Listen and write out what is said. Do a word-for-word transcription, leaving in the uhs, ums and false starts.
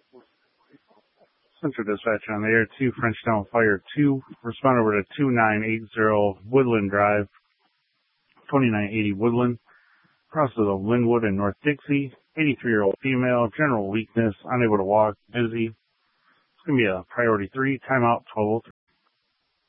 Central Dispatch on the air, two Frenchtown Fire two. Respond over to two nine eight zero Woodland Drive, twenty-nine eighty Woodland. Across to the Linwood in North Dixie. eighty-three-year-old female, general weakness, unable to walk, dizzy. It's going to be a priority three, timeout twelve oh three.